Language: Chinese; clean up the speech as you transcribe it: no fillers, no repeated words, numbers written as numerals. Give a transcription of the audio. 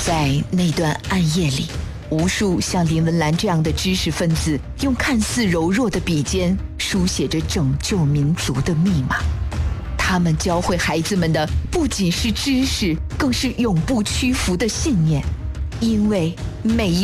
在那段暗夜里，无数像林文兰这样的知识分子，用看似柔弱的笔尖，书写着拯救民族的密码。他们教会孩子们的不仅是知识，更是永不屈服的信念，因为每一